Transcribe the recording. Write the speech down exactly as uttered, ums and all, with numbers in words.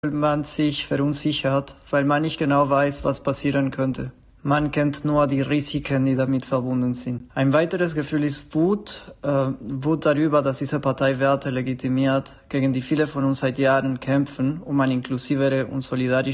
man sich verunsichert, weil man nicht genau weiß, was passieren könnte. Man kennt nur die Risiken, die damit verbunden sind. Ein weiteres Gefühl ist Wut, äh, Wut darüber, dass diese Partei Werte legitimiert, gegen die viele von uns seit Jahren kämpfen, um eine inklusivere und solidarische